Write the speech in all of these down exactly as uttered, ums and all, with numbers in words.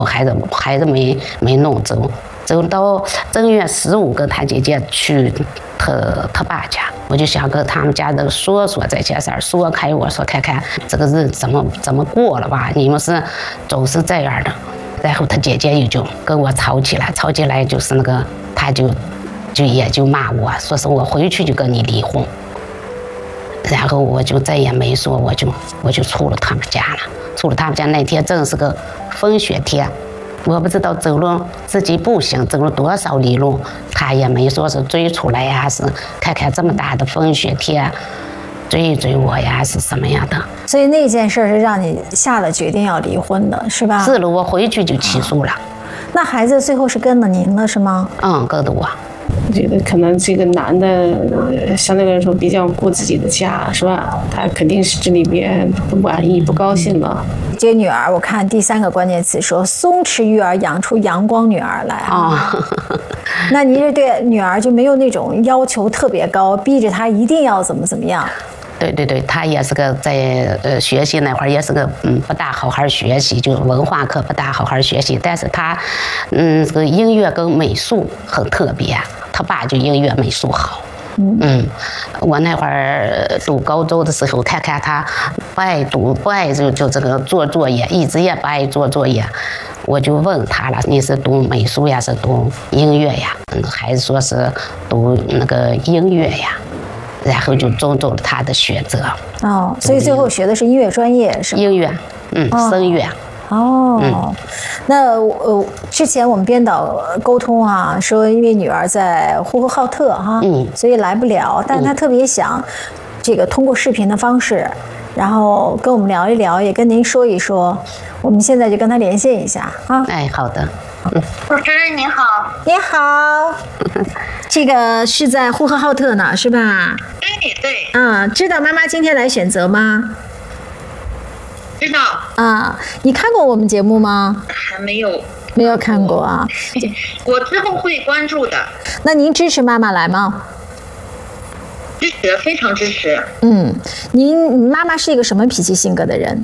我孩子孩子没没弄走，走到正月十五跟他姐姐去他他爸家，我就想跟他们家的说说这些事儿，说开我说看看这个日子怎么怎么过了吧，你们是总是这样的。然后他姐姐也就跟我吵起来，吵起来就是那个他就就也就骂我，说是我回去就跟你离婚。然后我就再也没说，我就我就出了他们家了。出了他们家那天正是个风雪天，我不知道走了自己步行走了多少里路，他也没说是追出来呀，是看看这么大的风雪天追一追我呀，是什么样的。 所以那件事是让你下了决定要离婚的，是吧？ 是了，我回去就起诉了。 那孩子最后是跟了您了，是吗？ 嗯，跟着我。 我觉得可能这个男的相对来说比较顾自己的家，是吧？他肯定是这里边不满意、不高兴了。 这个女儿，我看第三个关键词说松弛育儿，养出阳光女儿来啊。哦、那您是对女儿就没有那种要求特别高，逼着她一定要怎么怎么样？ 对对对，他也是个在呃学习那会儿也是个嗯不大好好学习，就文化课不大好好学习，但是他嗯这个音乐跟美术很特别，他爸就音乐美术好。嗯，我那会儿读高中的时候，看看他不爱读，不爱就就这个做作业，一直也不爱做作业，我就问他了，你是读美术呀，是读音乐呀？嗯，还是说是读那个音乐呀？然后就尊重了他的选择。 哦，所以最后学的是音乐专业是吗？ 音乐，嗯，哦、声乐。 哦，嗯、那呃，之前我们编导沟通啊，说因为女儿在呼和浩特哈、啊，嗯，所以来不了，但是她特别想这个通过视频的方式，然后跟我们聊一聊，也跟您说一说。我们现在就跟她连线一下啊。 哎，好的。 嗯，主持人您好。 你好。这个是在呼和浩特呢，是吧？ 对对。 嗯，知道妈妈今天来选择吗？ 知道。 啊，你看过我们节目吗？ 还没有。 没有看过啊。 我之后会关注的。 那您支持妈妈来吗？ 支持，非常支持。 嗯，您妈妈是一个什么脾气性格的人？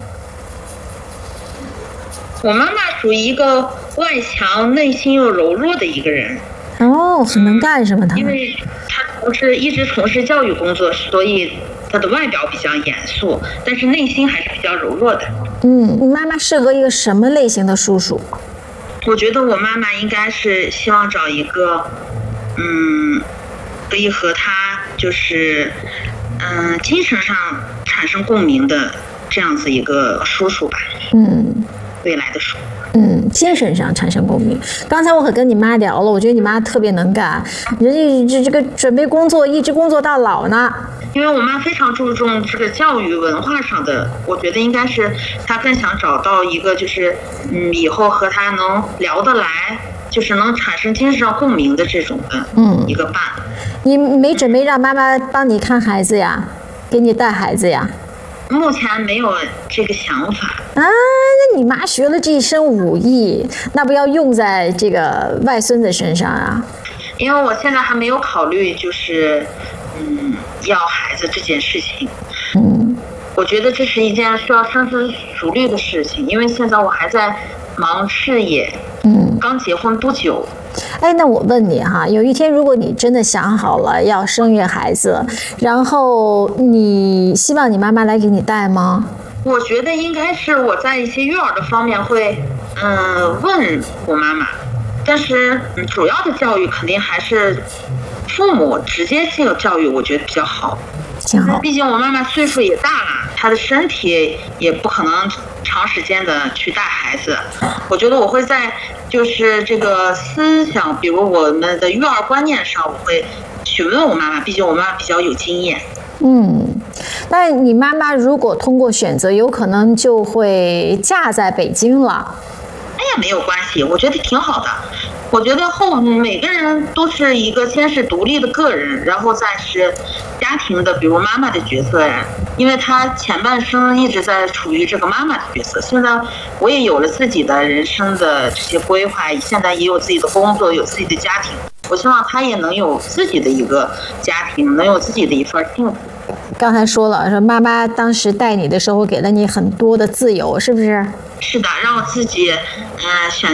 我妈妈属于一个外强内心又柔弱的一个人。 哦，很能干是吗？她、 嗯、因为她从事一直从事教育工作，所以她的外表比较严肃，但是内心还是比较柔弱的。 嗯，你妈妈适合一个什么类型的叔叔？ 我觉得我妈妈应该是希望找一个，嗯，可以和她就是，嗯，精神上产生共鸣的这样子一个叔叔吧。 嗯。 未来的叔， 嗯，精神上产生共鸣。刚才我可跟你妈聊了，我觉得你妈特别能干，人家这这个准备工作一直工作到老呢。 因为我妈非常注重这个教育文化上的，我觉得应该是她更想找到一个就是嗯以后和她能聊得来，就是能产生精神上共鸣的这种的嗯一个伴。 你没准备让妈妈帮你看孩子呀，给你带孩子呀？ 目前没有这个想法啊。那你妈学了这一身武艺，那不要用在这个外孙子身上啊？ 因为我现在还没有考虑，就是嗯，要孩子这件事情。 嗯， 我觉得这是一件需要深思熟虑的事情，因为现在我还在忙事业，嗯，刚结婚不久。 哎，那我问你哈，有一天如果你真的想好了要生一个孩子，然后你希望你妈妈来给你带吗？ 我觉得应该是我在一些育儿的方面会，嗯，问我妈妈，但是嗯，主要的教育肯定还是父母直接性教育，我觉得比较好。 挺好。 毕竟我妈妈岁数也大了，她的身体也不可能长时间的去带孩子。我觉得我会在就是这个思想，比如我们的育儿观念上，我会询问我妈妈，毕竟我妈妈比较有经验。 嗯，但你妈妈如果通过选择，有可能就会嫁在北京了。 哎呀，没有关系，我觉得挺好的。我觉得后每个人都是一个先是独立的个人，然后再是家庭的，比如妈妈的角色呀。因为她前半生一直在处于这个妈妈的角色，现在我也有了自己的人生的这些规划，现在也有自己的工作，有自己的家庭。我希望她也能有自己的一个家庭，能有自己的一份幸福。 刚才说了，说妈妈当时带你的时候给了你很多的自由，是不是？ 是的，让我自己，嗯、呃，选